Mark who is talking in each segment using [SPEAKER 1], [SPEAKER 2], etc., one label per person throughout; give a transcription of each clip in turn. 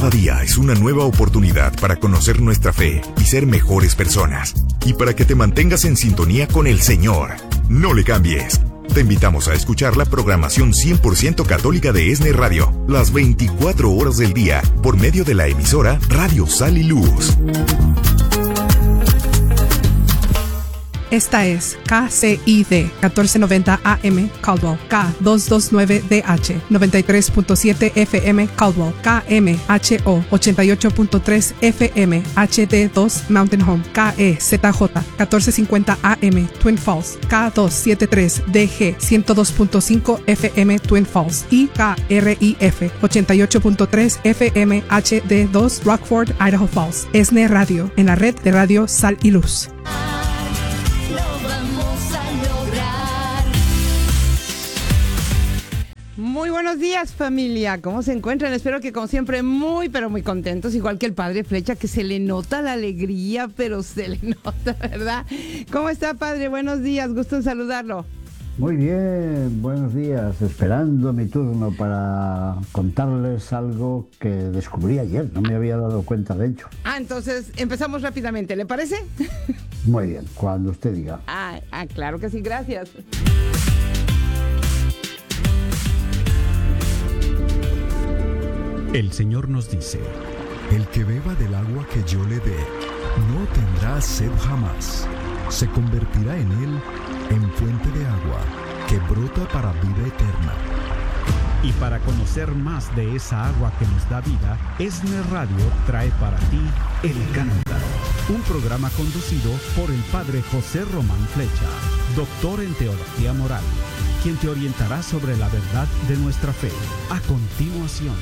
[SPEAKER 1] Cada día es una nueva oportunidad para conocer nuestra fe y ser mejores personas. Y para que te mantengas en sintonía con el Señor. No le cambies. Te invitamos a escuchar la programación 100% católica de ESNE Radio, las 24 horas del día, por medio de la emisora Radio Sal y Luz.
[SPEAKER 2] Esta es KCID 1490 AM Caldwell, K229DH 93.7 FM Caldwell, KMHO 88.3 FM HD2 Mountain Home, KEZJ 1450 AM Twin Falls, K273DG 102.5 FM Twin Falls y KRIF 88.3 FM HD2 Rockford, Idaho Falls. ESNE Radio, en la red de Radio Sal y Luz.
[SPEAKER 3] Muy buenos días, familia. ¿Cómo se encuentran? Espero que, como siempre, muy, pero muy contentos. Igual que el padre Flecha, que se le nota la alegría, pero se le nota, ¿verdad? ¿Cómo está, padre? Buenos días. Gusto en saludarlo.
[SPEAKER 4] Muy bien, buenos días. Esperando mi turno para contarles algo que descubrí ayer. No me había dado cuenta de ello.
[SPEAKER 3] Entonces empezamos rápidamente. ¿Le parece?
[SPEAKER 4] Muy bien, cuando usted diga.
[SPEAKER 3] Claro que sí. Gracias.
[SPEAKER 5] El Señor nos dice:
[SPEAKER 1] el que beba del agua que yo le dé, no tendrá sed jamás. Se convertirá en él en fuente de agua que brota para vida eterna.
[SPEAKER 5] Y para conocer más de esa agua que nos da vida, ESNE Radio trae para ti El Cántaro, un programa conducido por el padre José Román Flecha, doctor en Teología Moral, quien te orientará sobre la verdad de nuestra fe. A continuación.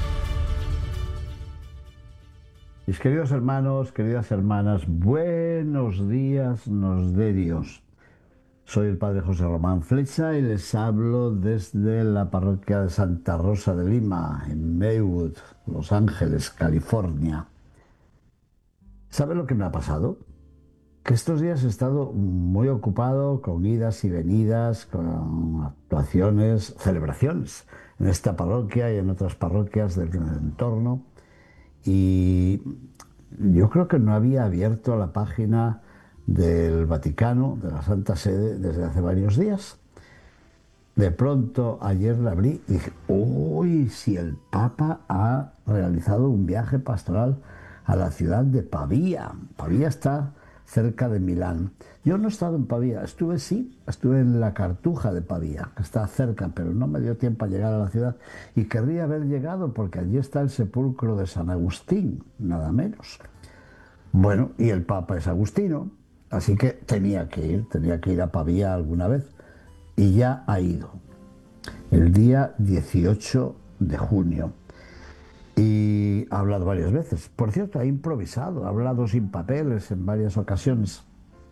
[SPEAKER 4] Mis queridos hermanos, queridas hermanas, buenos días nos dé Dios. Soy el padre José Román Flecha y les hablo desde la parroquia de Santa Rosa de Lima, en Maywood, Los Ángeles, California. ¿Sabe lo que me ha pasado? Que estos días he estado muy ocupado con idas y venidas, con actuaciones, celebraciones en esta parroquia y en otras parroquias del entorno. Y yo creo que no había abierto la página del Vaticano, de la Santa Sede, desde hace varios días. De pronto ayer la abrí y dije: ¡uy! Si el Papa ha realizado un viaje pastoral a la ciudad de Pavía. Pavía está cerca de Milán. Yo no he estado en Pavía, estuve en la Cartuja de Pavía, que está cerca, pero no me dio tiempo a llegar a la ciudad y querría haber llegado porque allí está el sepulcro de San Agustín, nada menos. Bueno, y el Papa es agustino, así que tenía que ir a Pavía alguna vez y ya ha ido. El día 18 de junio. Y ha hablado varias veces. Por cierto, ha improvisado, ha hablado sin papeles en varias ocasiones.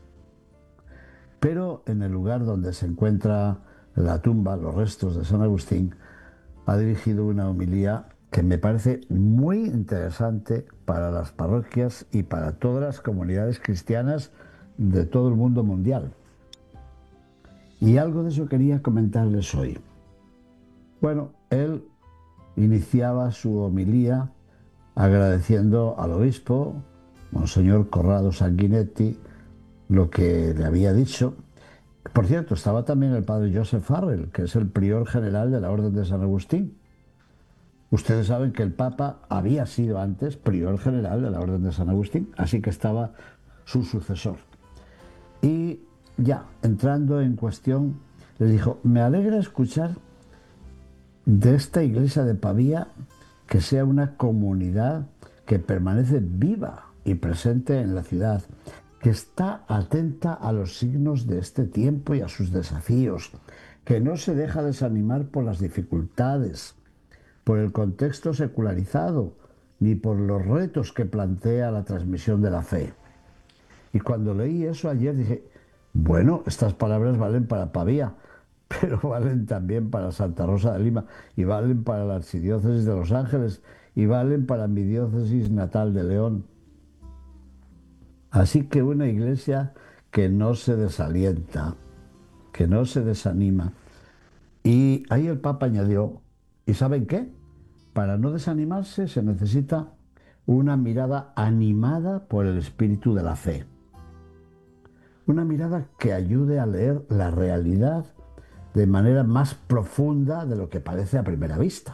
[SPEAKER 4] Pero en el lugar donde se encuentra la tumba, los restos de San Agustín, ha dirigido una homilía que me parece muy interesante para las parroquias y para todas las comunidades cristianas de todo el mundo mundial. Y algo de eso quería comentarles hoy. Bueno, él iniciaba su homilía agradeciendo al obispo, Monseñor Corrado Sanguinetti, lo que le había dicho. Por cierto, estaba también el padre Joseph Farrell, que es el prior general de la Orden de San Agustín. Ustedes saben que el Papa había sido antes prior general de la Orden de San Agustín, así que estaba su sucesor. Y ya, entrando en cuestión, le dijo: me alegra escuchar de esta iglesia de Pavía que sea una comunidad que permanece viva y presente en la ciudad, que está atenta a los signos de este tiempo y a sus desafíos, que no se deja desanimar por las dificultades, por el contexto secularizado, ni por los retos que plantea la transmisión de la fe. Y cuando leí eso ayer dije: bueno, estas palabras valen para Pavía, pero valen también para Santa Rosa de Lima, y valen para la Archidiócesis de Los Ángeles, y valen para mi diócesis natal de León. Así que una iglesia que no se desalienta, que no se desanima. Y ahí el Papa añadió: ¿y saben qué? para no desanimarse se necesita una mirada animada por el espíritu de la fe. Una mirada que ayude a leer la realidad de manera más profunda de lo que parece a primera vista.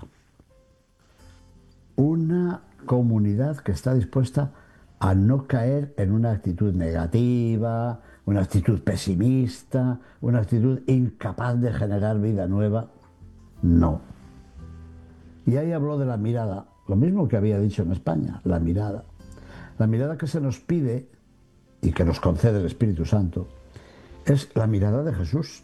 [SPEAKER 4] Una comunidad que está dispuesta a no caer en una actitud negativa, una actitud pesimista, una actitud incapaz de generar vida nueva. No. Y ahí habló de la mirada, lo mismo que había dicho en España, la mirada. La mirada que se nos pide y que nos concede el Espíritu Santo es la mirada de Jesús.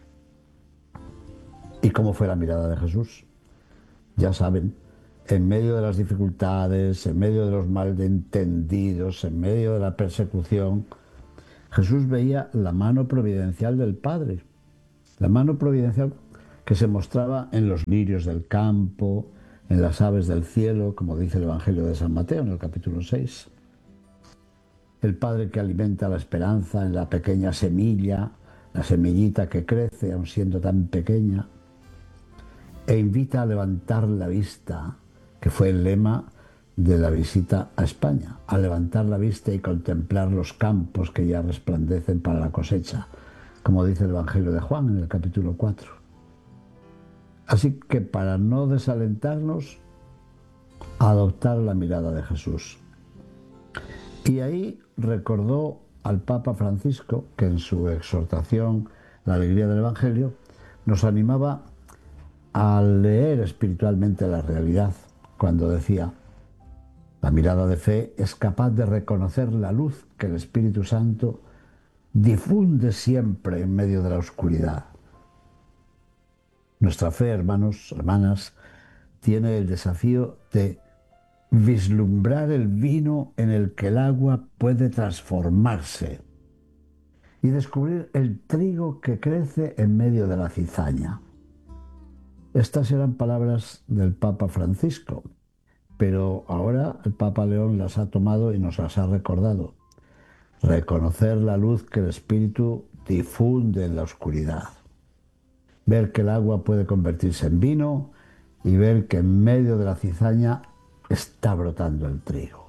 [SPEAKER 4] ¿Y cómo fue la mirada de Jesús? Ya saben, en medio de las dificultades, en medio de los malentendidos, en medio de la persecución, Jesús veía la mano providencial del Padre, la mano providencial que se mostraba en los lirios del campo, en las aves del cielo, como dice el Evangelio de San Mateo en el capítulo 6. El Padre que alimenta la esperanza en la pequeña semilla, la semillita que crece aun siendo tan pequeña, e invita a levantar la vista, que fue el lema de la visita a España, a levantar la vista y contemplar los campos que ya resplandecen para la cosecha, como dice el Evangelio de Juan en el capítulo 4. Así que para no desalentarnos, adoptar la mirada de Jesús. Y ahí recordó al Papa Francisco que en su exhortación La alegría del Evangelio nos animaba a leer espiritualmente la realidad cuando decía: la mirada de fe es capaz de reconocer la luz que el Espíritu Santo difunde siempre en medio de la oscuridad. Nuestra fe, hermanos, hermanas, tiene el desafío de vislumbrar el vino en el que el agua puede transformarse y descubrir el trigo que crece en medio de la cizaña. Estas eran palabras del Papa Francisco, pero ahora el Papa León las ha tomado y nos las ha recordado. Reconocer la luz que el Espíritu difunde en la oscuridad. Ver que el agua puede convertirse en vino y ver que en medio de la cizaña está brotando el trigo.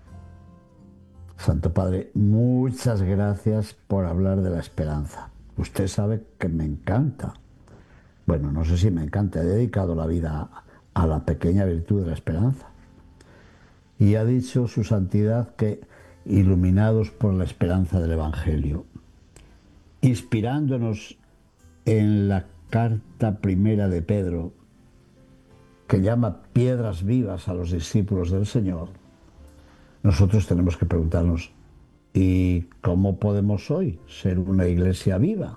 [SPEAKER 4] Santo Padre, muchas gracias por hablar de la esperanza. Usted sabe que me encanta. Bueno, no sé si me encanta, he dedicado la vida a la pequeña virtud de la esperanza. Y ha dicho su santidad que, iluminados por la esperanza del Evangelio, inspirándonos en la carta primera de Pedro, que llama piedras vivas a los discípulos del Señor, nosotros tenemos que preguntarnos: ¿y cómo podemos hoy ser una iglesia viva?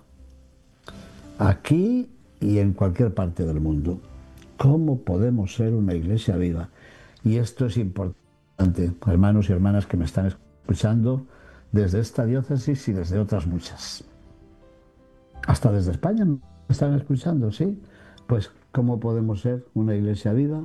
[SPEAKER 4] Aquí y en cualquier parte del mundo. ¿Cómo podemos ser una iglesia viva? Y esto es importante, hermanos y hermanas que me están escuchando desde esta diócesis y desde otras muchas. Hasta desde España me están escuchando, ¿sí? Pues, ¿cómo podemos ser una iglesia viva?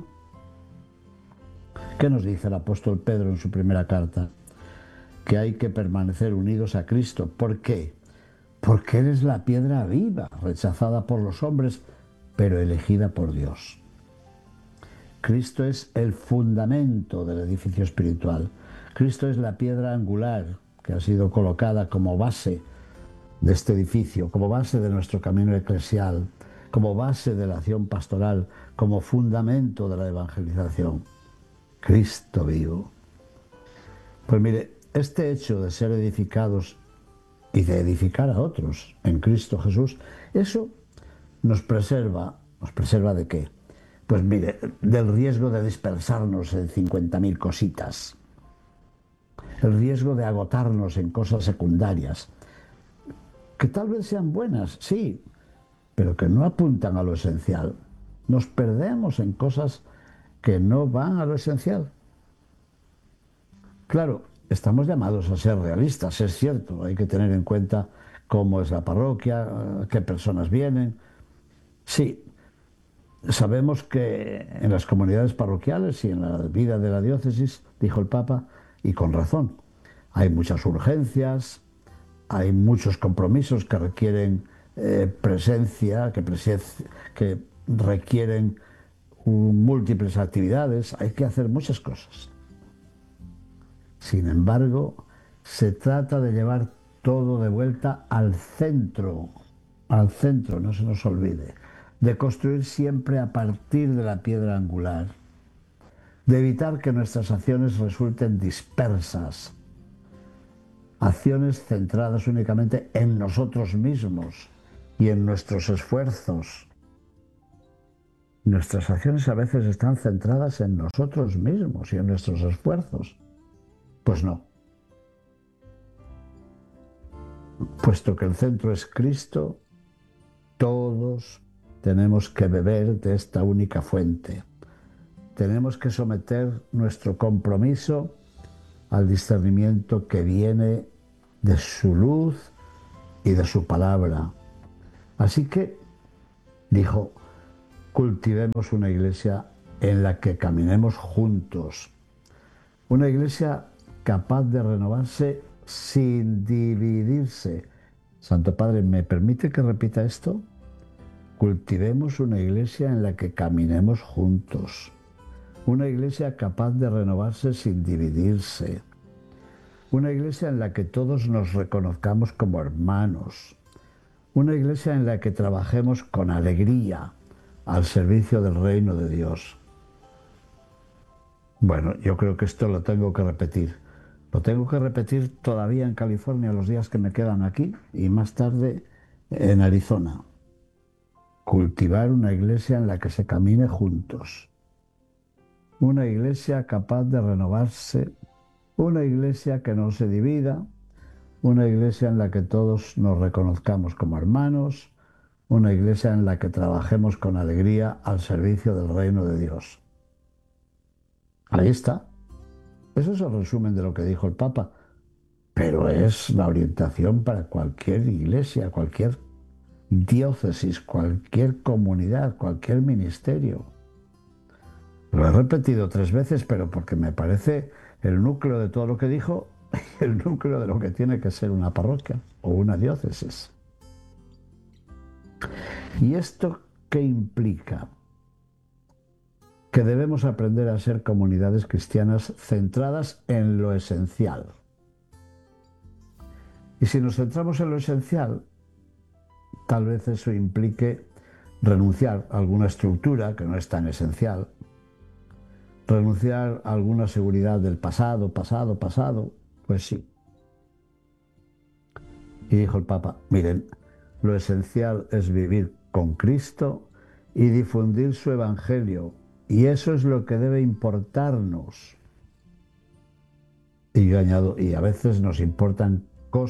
[SPEAKER 4] ¿Qué nos dice el apóstol Pedro en su primera carta? Que hay que permanecer unidos a Cristo. ¿Por qué? Porque Él es la piedra viva, rechazada por los hombres, pero elegida por Dios. Cristo es el fundamento del edificio espiritual. Cristo es la piedra angular que ha sido colocada como base de este edificio, como base de nuestro camino eclesial, como base de la acción pastoral, como fundamento de la evangelización. Cristo vivo. Pues mire, este hecho de ser edificados y de edificar a otros en Cristo Jesús, eso nos preserva. ¿Nos preserva de qué? Pues mire, del riesgo de dispersarnos en 50.000 cositas, el riesgo de agotarnos en cosas secundarias, que tal vez sean buenas, sí, pero que no apuntan a lo esencial. Nos perdemos en cosas que no van a lo esencial. Claro, estamos llamados a ser realistas, es cierto, hay que tener en cuenta cómo es la parroquia, qué personas vienen. Sí, sabemos que en las comunidades parroquiales y en la vida de la diócesis, dijo el Papa, y con razón, hay muchas urgencias, hay muchos compromisos que requieren presencia, que requieren múltiples actividades, hay que hacer muchas cosas. Sin embargo, se trata de llevar todo de vuelta al centro, no se nos olvide, de construir siempre a partir de la piedra angular, de evitar que nuestras acciones resulten dispersas, acciones centradas únicamente en nosotros mismos y en nuestros esfuerzos. Nuestras acciones a veces están centradas en nosotros mismos y en nuestros esfuerzos. Pues no. Puesto que el centro es Cristo, todos tenemos que beber de esta única fuente. Tenemos que someter nuestro compromiso al discernimiento que viene de su luz y de su palabra. Así que, dijo, cultivemos una iglesia en la que caminemos juntos. Una iglesia capaz de renovarse sin dividirse. Santo Padre, ¿me permite que repita esto? Cultivemos una iglesia en la que caminemos juntos. Una iglesia capaz de renovarse sin dividirse. Una iglesia en la que todos nos reconozcamos como hermanos. Una iglesia en la que trabajemos con alegría al servicio del reino de Dios. Bueno, yo creo que esto lo tengo que repetir. Lo tengo que repetir todavía en California los días que me quedan aquí y más tarde en Arizona. Cultivar una iglesia en la que se camine juntos. Una iglesia capaz de renovarse. Una iglesia que no se divida. Una iglesia en la que todos nos reconozcamos como hermanos. Una iglesia en la que trabajemos con alegría al servicio del reino de Dios. Ahí está. Eso es el resumen de lo que dijo el Papa. Pero es la orientación para cualquier iglesia, cualquier diócesis, cualquier comunidad, cualquier ministerio. Lo he repetido 3 veces, pero porque me parece el núcleo de todo lo que dijo y el núcleo de lo que tiene que ser una parroquia o una diócesis. ¿Y esto qué implica? Que debemos aprender a ser comunidades cristianas centradas en lo esencial. Y si nos centramos en lo esencial, tal vez eso implique renunciar a alguna estructura que no es tan esencial, renunciar a alguna seguridad del pasado, pues sí. Y dijo el Papa, miren, lo esencial es vivir con Cristo y difundir su evangelio. Y eso es lo que debe importarnos. Y yo añado, y a veces nos importan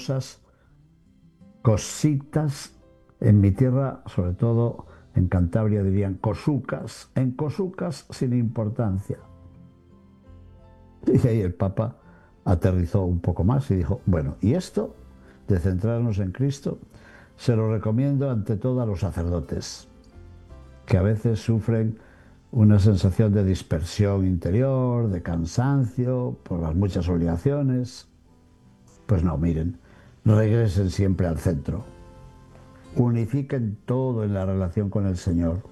[SPEAKER 4] cositas, en mi tierra, sobre todo en Cantabria dirían cosucas, en cosucas sin importancia. Y ahí el Papa aterrizó un poco más y dijo, bueno, y esto de centrarnos en Cristo se lo recomiendo ante todo a los sacerdotes, que a veces sufren una sensación de dispersión interior, de cansancio por las muchas obligaciones. Pues no, miren, regresen siempre al centro. Unifiquen todo en la relación con el Señor.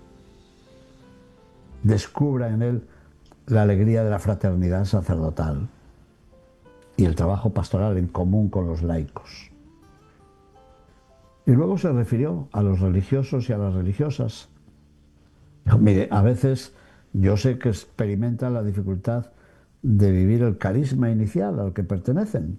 [SPEAKER 4] Descubran en Él la alegría de la fraternidad sacerdotal y el trabajo pastoral en común con los laicos. Y luego se refirió a los religiosos y a las religiosas. Mire, a veces yo sé que experimentan la dificultad de vivir el carisma inicial al que pertenecen.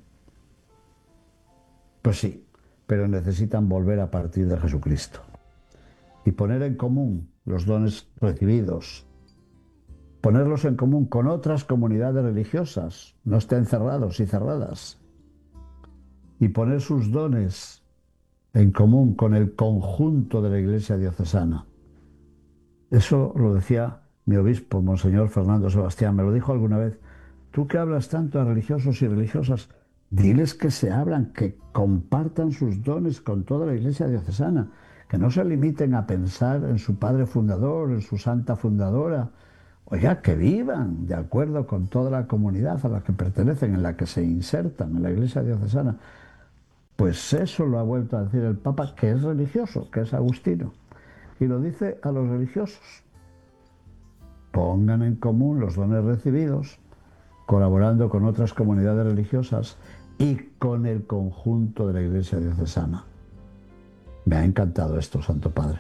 [SPEAKER 4] Pues sí, pero necesitan volver a partir de Jesucristo y poner en común los dones recibidos, ponerlos en común con otras comunidades religiosas, no estén cerrados y cerradas, y poner sus dones en común con el conjunto de la Iglesia diocesana. Eso lo decía mi obispo, Monseñor Fernando Sebastián, me lo dijo alguna vez. Tú que hablas tanto a religiosos y religiosas, diles que se abran, que compartan sus dones con toda la Iglesia diocesana, que no se limiten a pensar en su padre fundador, en su santa fundadora. Oiga, que vivan de acuerdo con toda la comunidad a la que pertenecen, en la que se insertan en la Iglesia diocesana. Pues eso lo ha vuelto a decir el Papa, que es religioso, que es agustino. Y lo dice a los religiosos. pongan en común los dones recibidos, colaborando con otras comunidades religiosas y con el conjunto de la Iglesia diocesana. Me ha encantado esto, Santo Padre.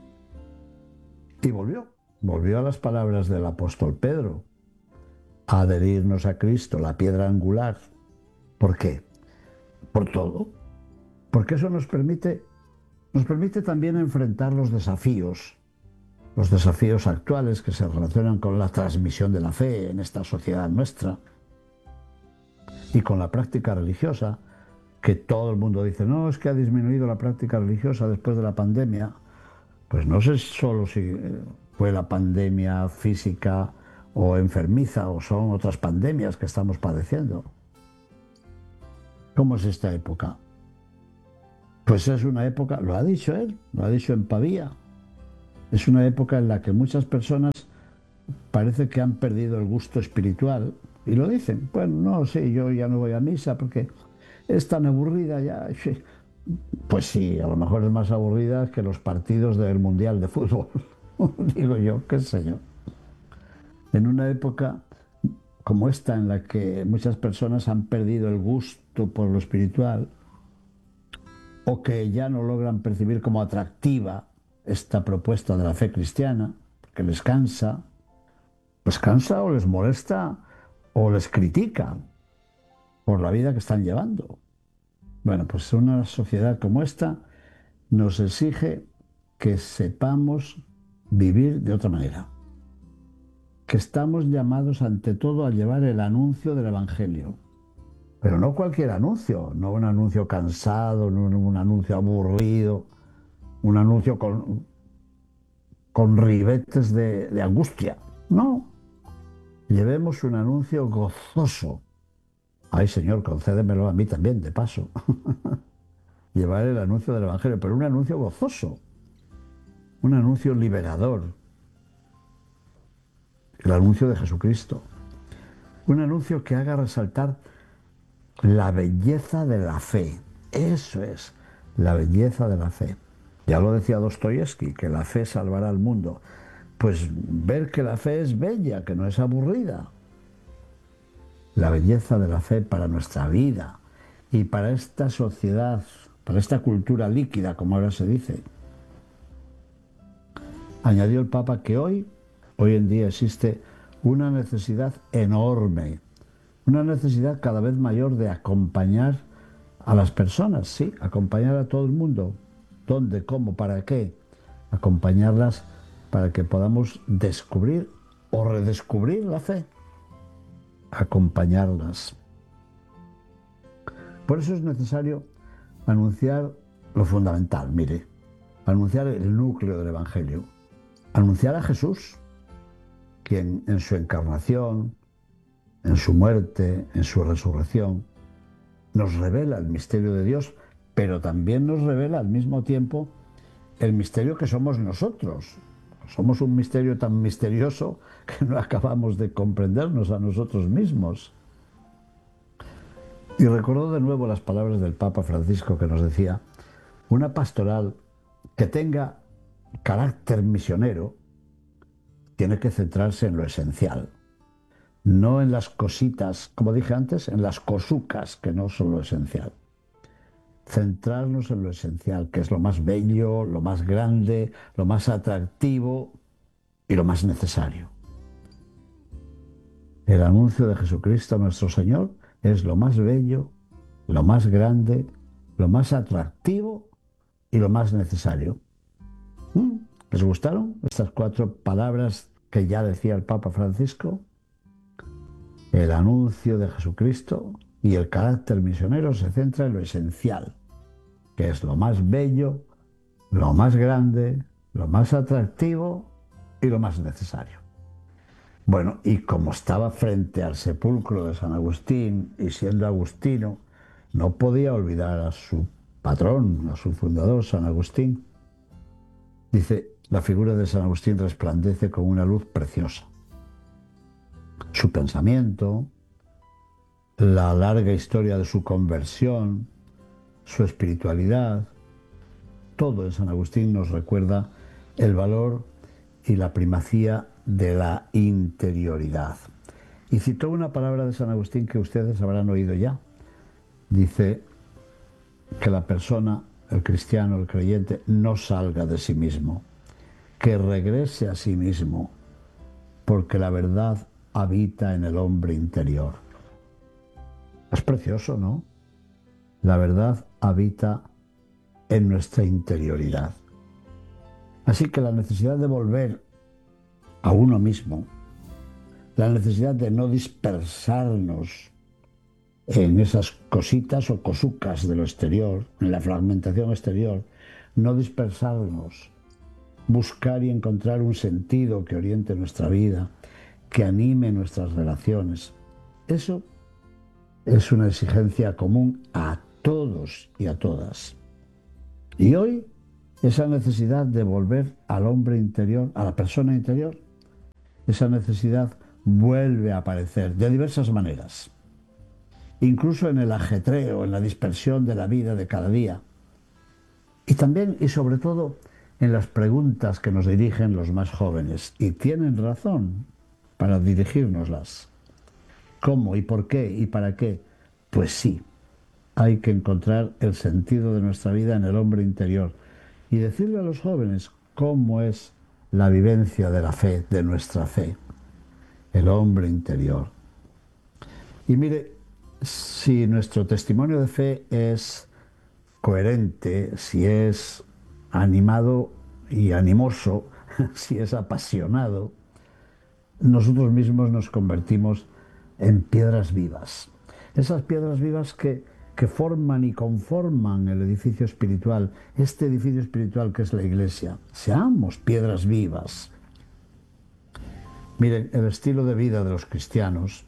[SPEAKER 4] Y volvió a las palabras del apóstol Pedro, a adherirnos a Cristo, la piedra angular. ¿Por qué? Por todo. Porque eso nos permite también enfrentar los desafíos actuales que se relacionan con la transmisión de la fe en esta sociedad nuestra y con la práctica religiosa, que todo el mundo dice, no, es que ha disminuido la práctica religiosa después de la pandemia. Pues no sé solo si fue la pandemia física o enfermiza o son otras pandemias que estamos padeciendo. ¿Cómo es esta época? Pues es una época, lo ha dicho él, lo ha dicho en Pavía, es una época en la que muchas personas parece que han perdido el gusto espiritual y lo dicen, bueno, no, sí, yo ya no voy a misa porque es tan aburrida ya. Pues sí, a lo mejor es más aburrida que los partidos del Mundial de Fútbol, digo yo, qué sé yo. En una época como esta en la que muchas personas han perdido el gusto por lo espiritual o que ya no logran percibir como atractiva esta propuesta de la fe cristiana, que les cansa o les molesta o les critica por la vida que están llevando. Bueno, pues una sociedad como esta nos exige que sepamos vivir de otra manera, que estamos llamados ante todo a llevar el anuncio del Evangelio, pero no cualquier anuncio, no un anuncio cansado, no un anuncio aburrido, un anuncio con ribetes de angustia, no, llevemos un anuncio gozoso. Ay, Señor, concédemelo a mí también, de paso. Llevar el anuncio del Evangelio, pero un anuncio gozoso, un anuncio liberador. El anuncio de Jesucristo. Un anuncio que haga resaltar la belleza de la fe. Eso es, la belleza de la fe. Ya lo decía Dostoyevsky, que la fe salvará al mundo. Pues ver que la fe es bella, que no es aburrida. La belleza de la fe para nuestra vida y para esta sociedad, para esta cultura líquida, como ahora se dice. Añadió el Papa que hoy en día existe una necesidad enorme, una necesidad cada vez mayor de acompañar a las personas, sí, acompañar a todo el mundo. ¿Dónde? ¿Cómo? ¿Para qué? Acompañarlas para que podamos descubrir o redescubrir la fe. Acompañarlas. Por eso es necesario anunciar lo fundamental, mire, anunciar el núcleo del Evangelio, anunciar a Jesús, quien en su encarnación, en su muerte, en su resurrección, nos revela el misterio de Dios, pero también nos revela al mismo tiempo el misterio que somos nosotros. Somos un misterio tan misterioso que no acabamos de comprendernos a nosotros mismos. Y recordó de nuevo las palabras del Papa Francisco que nos decía, una pastoral que tenga carácter misionero tiene que centrarse en lo esencial, no en las cositas, como dije antes, en las cosucas que no son lo esencial. Centrarnos en lo esencial, que es lo más bello, lo más grande, lo más atractivo y lo más necesario. El anuncio de Jesucristo nuestro Señor es lo más bello, lo más grande, lo más atractivo y lo más necesario. ¿Les gustaron estas 4 palabras que ya decía el Papa Francisco? El anuncio de Jesucristo y el carácter misionero se centra en lo esencial, que es lo más bello, lo más grande, lo más atractivo y lo más necesario. Bueno, y como estaba frente al sepulcro de San Agustín y siendo agustino, no podía olvidar a su patrón, a su fundador, San Agustín. Dice, la figura de San Agustín resplandece con una luz preciosa. Su pensamiento, la larga historia de su conversión, su espiritualidad, todo en San Agustín nos recuerda el valor y la primacía de la interioridad. Y citó una palabra de San Agustín que ustedes habrán oído ya. Dice que la persona, el cristiano, el creyente, no salga de sí mismo, que regrese a sí mismo, porque la verdad habita en el hombre interior. Es precioso, ¿no? La verdad habita en nuestra interioridad. Así que la necesidad de volver a uno mismo, la necesidad de no dispersarnos en esas cositas o cosucas de lo exterior, en la fragmentación exterior, no dispersarnos, buscar y encontrar un sentido que oriente nuestra vida, que anime nuestras relaciones. Eso es una exigencia común a todos y a todas. Y hoy esa necesidad de volver al hombre interior, a la persona interior, esa necesidad vuelve a aparecer de diversas maneras. Incluso en el ajetreo, en la dispersión de la vida de cada día. Y también y sobre todo en las preguntas que nos dirigen los más jóvenes. Y tienen razón para dirigírnoslas. ¿Cómo y por qué y para qué? Pues sí, hay que encontrar el sentido de nuestra vida en el hombre interior y decirle a los jóvenes cómo es la vivencia de la fe, de nuestra fe, el hombre interior. Y mire, si nuestro testimonio de fe es coherente, si es animado y animoso, si es apasionado, nosotros mismos nos convertimos en piedras vivas. Esas piedras vivas que forman y conforman el edificio espiritual, este edificio espiritual que es la Iglesia. Seamos piedras vivas. Miren, el estilo de vida de los cristianos,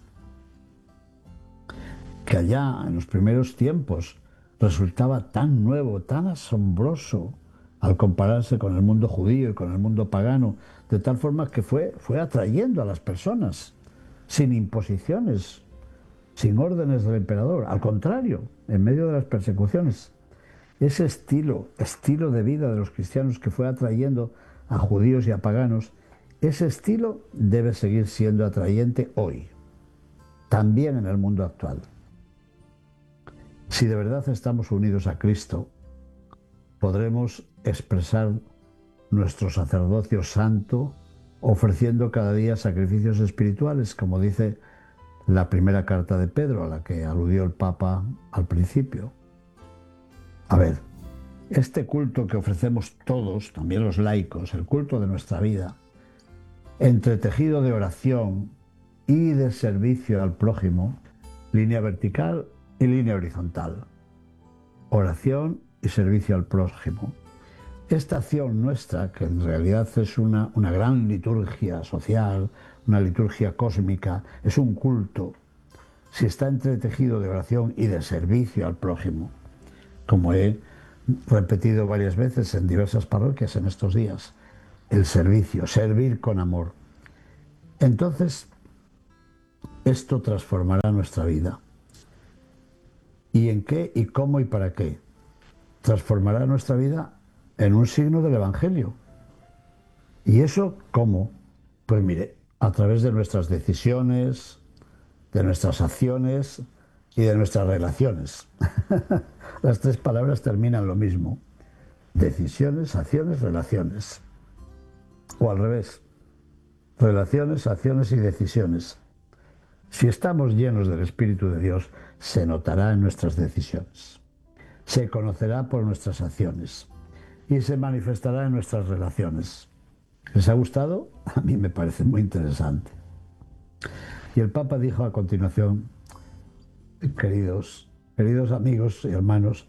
[SPEAKER 4] que allá en los primeros tiempos resultaba tan nuevo, tan asombroso al compararse con el mundo judío y con el mundo pagano, de tal forma que fue atrayendo a las personas, sin imposiciones, sin órdenes del emperador, al contrario, en medio de las persecuciones. Ese estilo de vida de los cristianos que fue atrayendo a judíos y a paganos, ese estilo debe seguir siendo atrayente hoy, también en el mundo actual. Si de verdad estamos unidos a Cristo, podremos expresar nuestro sacerdocio santo ofreciendo cada día sacrificios espirituales, como dice la primera carta de Pedro, a la que aludió el Papa al principio. A ver, este culto que ofrecemos todos, también los laicos, el culto de nuestra vida, entretejido de oración y de servicio al prójimo, línea vertical y línea horizontal. Oración y servicio al prójimo. Esta acción nuestra, que en realidad es una gran liturgia social, una liturgia cósmica, es un culto, si está entretejido de oración y de servicio al prójimo, como he repetido varias veces en diversas parroquias en estos días, el servicio, servir con amor. Entonces, esto transformará nuestra vida. ¿Y en qué, y cómo y para qué? Transformará nuestra vida en un signo del Evangelio. ¿Y eso cómo? Pues mire, a través de nuestras decisiones, de nuestras acciones y de nuestras relaciones. Las tres palabras terminan lo mismo. Decisiones, acciones, relaciones. O al revés. Relaciones, acciones y decisiones. Si estamos llenos del Espíritu de Dios, se notará en nuestras decisiones. Se conocerá por nuestras acciones. Y se manifestará en nuestras relaciones. ¿Les ha gustado? A mí me parece muy interesante. Y el Papa dijo a continuación, queridos amigos y hermanos,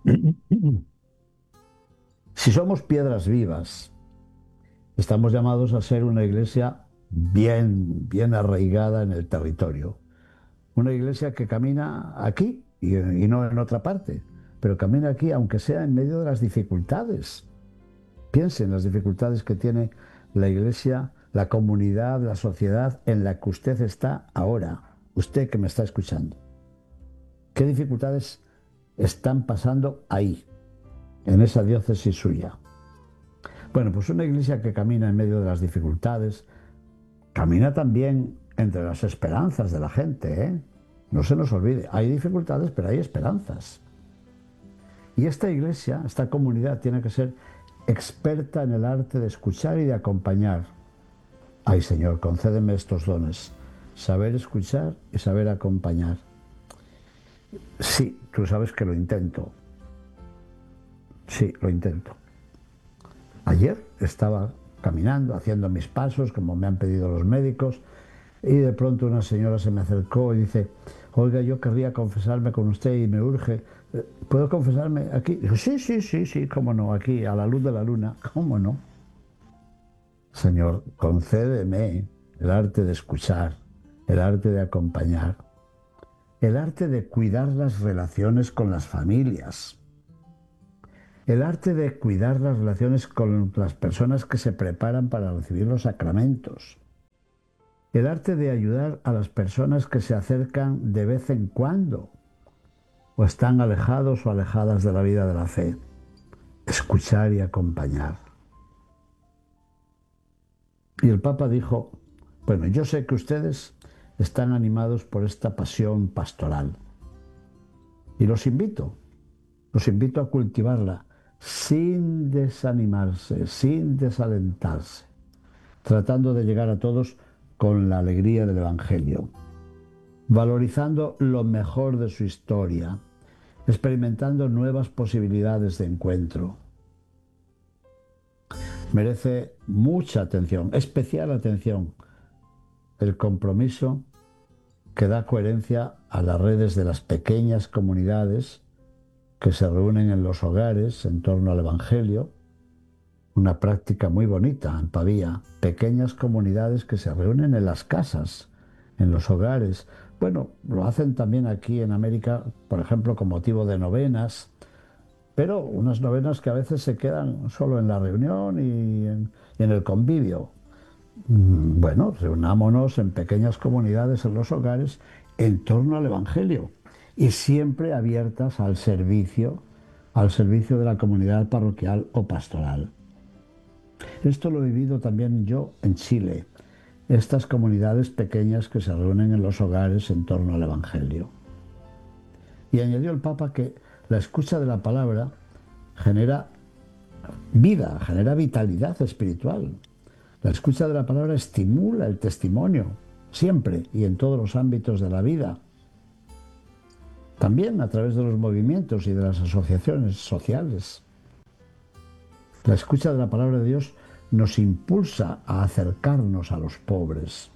[SPEAKER 4] si somos piedras vivas, estamos llamados a ser una iglesia bien arraigada en el territorio. Una iglesia que camina aquí y no en otra parte, pero camina aquí aunque sea en medio de las dificultades. Piense en las dificultades que tiene la iglesia, la comunidad, la sociedad en la que usted está ahora, usted que me está escuchando. ¿Qué dificultades están pasando ahí, en esa diócesis suya? Bueno, pues una iglesia que camina en medio de las dificultades, camina también entre las esperanzas de la gente, ¿eh? No se nos olvide, hay dificultades, pero hay esperanzas. Y esta iglesia, esta comunidad, tiene que ser experta en el arte de escuchar y de acompañar. Ay, Señor, concédeme estos dones: saber escuchar y saber acompañar. Sí, tú sabes que lo intento. Sí, lo intento. Ayer estaba caminando, haciendo mis pasos, como me han pedido los médicos, y de pronto una señora se me acercó y dice: oiga, yo querría confesarme con usted y me urge. ¿Puedo confesarme aquí? Digo, sí, cómo no, aquí, a la luz de la luna, cómo no. Señor, concédeme el arte de escuchar, el arte de acompañar, el arte de cuidar las relaciones con las familias, el arte de cuidar las relaciones con las personas que se preparan para recibir los sacramentos, el arte de ayudar a las personas que se acercan de vez en cuando o están alejados o alejadas de la vida de la fe. Escuchar y acompañar. Y el Papa dijo: bueno, yo sé que ustedes están animados por esta pasión pastoral y los invito a cultivarla sin desanimarse, sin desalentarse, tratando de llegar a todos con la alegría del Evangelio, valorizando lo mejor de su historia, experimentando nuevas posibilidades de encuentro. Merece mucha atención, especial atención, el compromiso que da coherencia a las redes de las pequeñas comunidades que se reúnen en los hogares en torno al Evangelio. Una práctica muy bonita en Pavía, pequeñas comunidades que se reúnen en las casas, en los hogares. Bueno, lo hacen también aquí en América, por ejemplo, con motivo de novenas, pero unas novenas que a veces se quedan solo en la reunión y en el convivio. Bueno, reunámonos en pequeñas comunidades en los hogares en torno al Evangelio y siempre abiertas al servicio de la comunidad parroquial o pastoral. Esto lo he vivido también yo en Chile, estas comunidades pequeñas que se reúnen en los hogares en torno al Evangelio. Y añadió el Papa que la escucha de la palabra genera vida, genera vitalidad espiritual. La escucha de la palabra estimula el testimonio, siempre y en todos los ámbitos de la vida. También a través de los movimientos y de las asociaciones sociales. La escucha de la palabra de Dios nos impulsa a acercarnos a los pobres.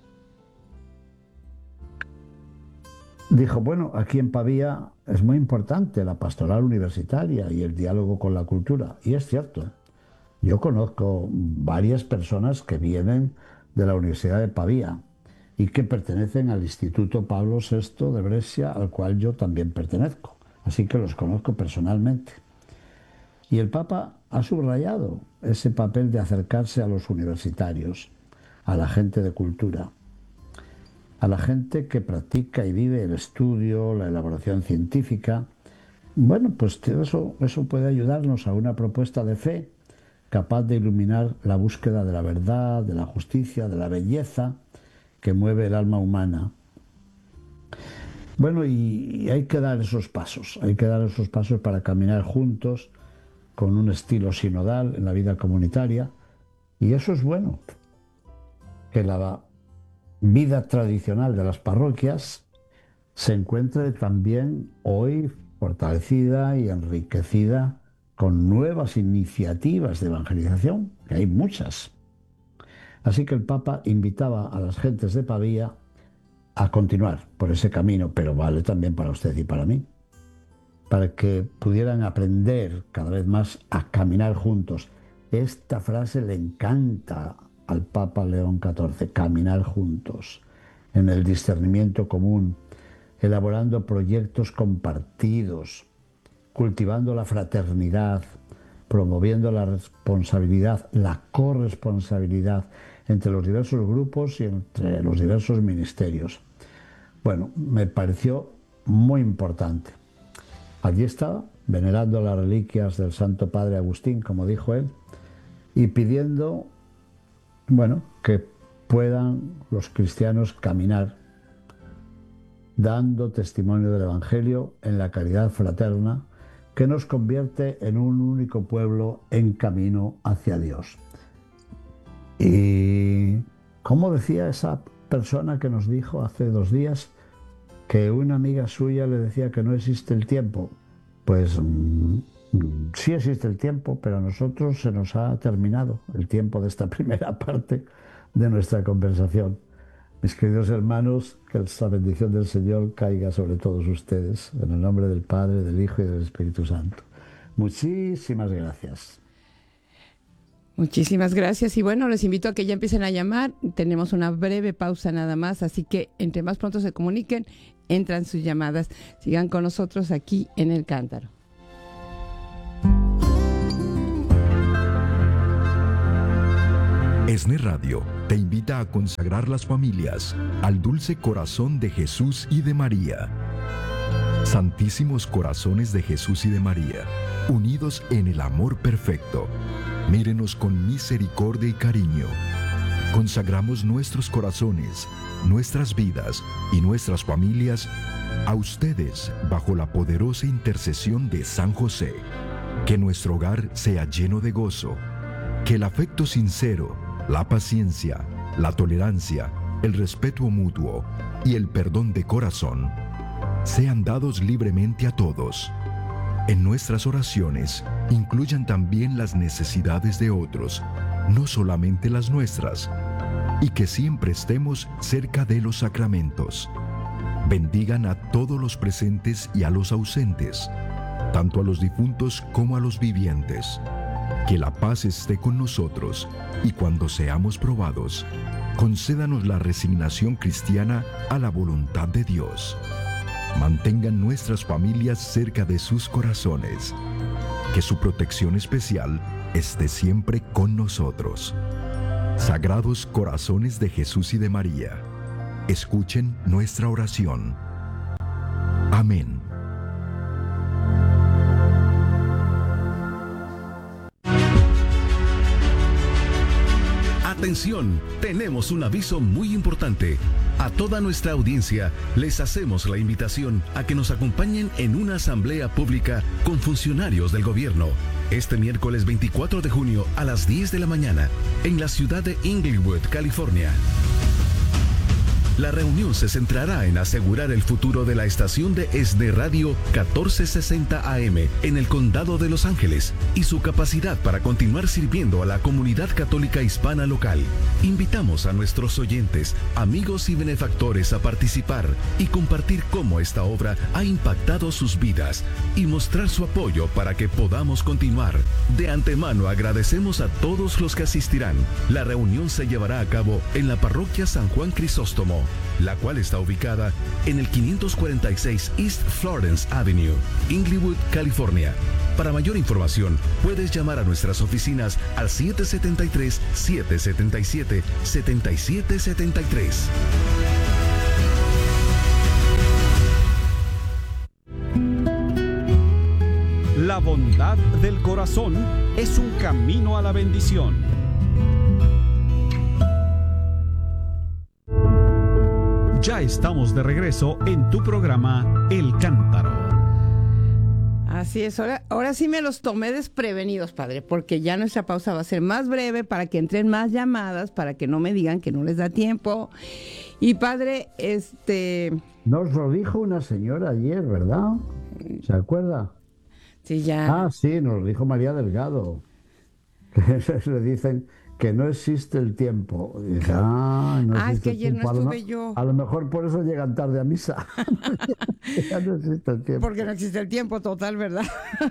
[SPEAKER 4] Dijo, bueno, aquí en Pavía es muy importante la pastoral universitaria y el diálogo con la cultura. Y es cierto, yo conozco varias personas que vienen de la Universidad de Pavía y que pertenecen al Instituto Pablo VI de Brescia, al cual yo también pertenezco. Así que los conozco personalmente. Y el Papa ha subrayado ese papel de acercarse a los universitarios, a la gente de cultura, a la gente que practica y vive el estudio, la elaboración científica. Bueno, pues eso puede ayudarnos a una propuesta de fe capaz de iluminar la búsqueda de la verdad, de la justicia, de la belleza que mueve el alma humana. Bueno, y hay que dar esos pasos, para caminar juntos con un estilo sinodal en la vida comunitaria. Y eso es bueno, que la vida tradicional de las parroquias se encuentre también hoy fortalecida y enriquecida con nuevas iniciativas de evangelización, que hay muchas. Así que el Papa invitaba a las gentes de Pavía a continuar por ese camino, pero vale también para usted y para mí, para que pudieran aprender cada vez más a caminar juntos. Esta frase le encanta al Papa León XIV, caminar juntos, en el discernimiento común, elaborando proyectos compartidos, cultivando la fraternidad, promoviendo la responsabilidad, la corresponsabilidad entre los diversos grupos y entre los diversos ministerios. Bueno, me pareció muy importante. Allí estaba, venerando las reliquias del Santo Padre Agustín, como dijo él, y pidiendo, bueno, que puedan los cristianos caminar dando testimonio del Evangelio en la caridad fraterna que nos convierte en un único pueblo en camino hacia Dios. Y como decía esa persona que nos dijo hace 2 días que una amiga suya le decía que no existe el tiempo, pues sí existe el tiempo, pero a nosotros se nos ha terminado el tiempo de esta primera parte de nuestra conversación. Mis queridos hermanos, que la bendición del Señor caiga sobre todos ustedes, en el nombre del Padre, del Hijo y del Espíritu Santo. Muchísimas gracias.
[SPEAKER 3] Muchísimas gracias. Y bueno, les invito a que ya empiecen a llamar. Tenemos una breve pausa nada más, así que entre más pronto se comuniquen, entran sus llamadas. Sigan con nosotros aquí en El Cántaro.
[SPEAKER 1] ESNE Radio te invita a consagrar las familias al dulce corazón de Jesús y de María. Santísimos corazones de Jesús y de María, unidos en el amor perfecto, mírenos con misericordia y cariño. Consagramos nuestros corazones, nuestras vidas y nuestras familias a ustedes bajo la poderosa intercesión de San José. Que nuestro hogar sea lleno de gozo, que el afecto sincero, la paciencia, la tolerancia, el respeto mutuo y el perdón de corazón sean dados libremente a todos. En nuestras oraciones incluyan también las necesidades de otros, no solamente las nuestras, y que siempre estemos cerca de los sacramentos. Bendigan a todos los presentes y a los ausentes, tanto a los difuntos como a los vivientes. Que la paz esté con nosotros y cuando seamos probados, concédanos la resignación cristiana a la voluntad de Dios. Mantengan nuestras familias cerca de sus corazones. Que su protección especial esté siempre con nosotros. Sagrados corazones de Jesús y de María, escuchen nuestra oración. Amén.
[SPEAKER 6] Atención, tenemos un aviso muy importante. A toda nuestra audiencia les hacemos la invitación a que nos acompañen en una asamblea pública con funcionarios del gobierno. Este miércoles 24 de junio a las 10 de la mañana en la ciudad de Inglewood, California. La reunión se centrará en asegurar el futuro de la estación de ESNE Radio 1460 AM en el Condado de Los Ángeles y su capacidad para continuar sirviendo a la comunidad católica hispana local. Invitamos a nuestros oyentes, amigos y benefactores a participar y compartir cómo esta obra ha impactado sus vidas y mostrar su apoyo para que podamos continuar. De antemano agradecemos a todos los que asistirán. La reunión se llevará a cabo en la parroquia San Juan Crisóstomo, la cual está ubicada en el 546 East Florence Avenue, Inglewood, California. Para mayor información, puedes llamar a nuestras oficinas al 773-777-7773.
[SPEAKER 5] La bondad del corazón es un camino a la bendición. Ya estamos de regreso en tu programa El Cántaro.
[SPEAKER 3] Así es, ahora sí me los tomé desprevenidos, padre, porque ya nuestra pausa va a ser más breve para que entren más llamadas, para que no me digan que no les da tiempo. Y padre,
[SPEAKER 4] Nos lo dijo una señora ayer, ¿verdad? ¿Se acuerda?
[SPEAKER 3] Sí, ya.
[SPEAKER 4] Ah, sí, nos lo dijo María Delgado. Le dicen que no existe el tiempo. Y dije, no
[SPEAKER 3] es que ayer no estuve yo.
[SPEAKER 4] A lo mejor por eso llegan tarde a misa. Ya no existe el tiempo.
[SPEAKER 3] Porque no existe el tiempo total, ¿verdad?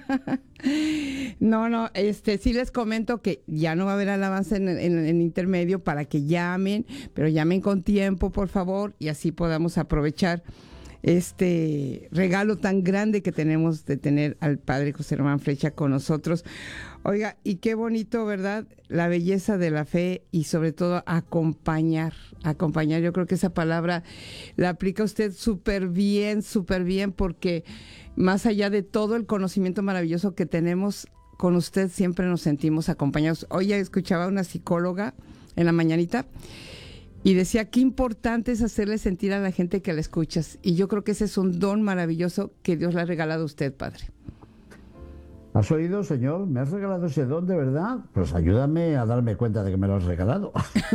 [SPEAKER 3] No, sí les comento que ya no va a haber alabanza en intermedio para que llamen, pero llamen con tiempo, por favor, y así podamos aprovechar este regalo tan grande que tenemos de tener al padre José Román Flecha con nosotros. Oiga, y qué bonito, ¿verdad? La belleza de la fe y sobre todo acompañar. Yo creo que esa palabra la aplica usted súper bien, porque más allá de todo el conocimiento maravilloso que tenemos, con usted siempre nos sentimos acompañados. Hoy escuchaba a una psicóloga en la mañanita y decía qué importante es hacerle sentir a la gente que la escuchas. Y yo creo que ese es un don maravilloso que Dios le ha regalado a usted, padre.
[SPEAKER 4] ¿Has oído, señor? ¿Me has regalado ese don de verdad? Pues ayúdame a darme cuenta de que me lo has regalado.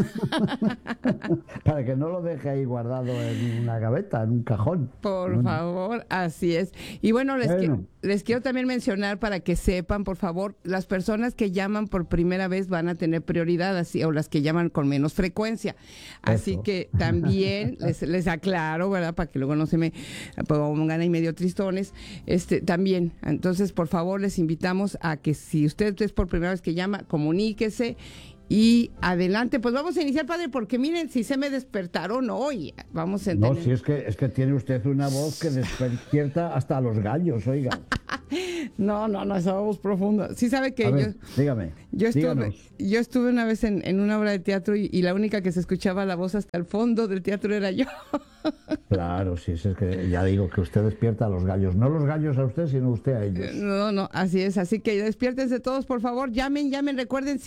[SPEAKER 4] Para que no lo deje ahí guardado en una gaveta, en un cajón.
[SPEAKER 3] Por favor, así es. Y bueno, les quiero también mencionar para que sepan, por favor, las personas que llaman por primera vez van a tener prioridad, así, o las que llaman con menos frecuencia. Así
[SPEAKER 4] Eso.
[SPEAKER 3] que también les aclaro, ¿verdad? Para que luego no se me pongan ahí medio tristones. También, entonces, por favor, les invitamos a que si usted es por primera vez que llama, comuníquese y adelante. Pues vamos a iniciar, padre, porque miren, si se me despertaron hoy, vamos a entender.
[SPEAKER 4] No, si es que tiene usted una voz que despierta hasta a los gallos, oiga.
[SPEAKER 3] No, esa voz profunda. Sí sabe que
[SPEAKER 4] A ver, dígame, díganos.
[SPEAKER 3] yo estuve una vez en una obra de teatro y la única que se escuchaba la voz hasta el fondo del teatro era yo.
[SPEAKER 4] Claro, sí, es que ya digo que usted despierta a los gallos. No los gallos a usted, sino usted a ellos.
[SPEAKER 3] No, así es. Así que despiértense todos, por favor. Llamen, recuerden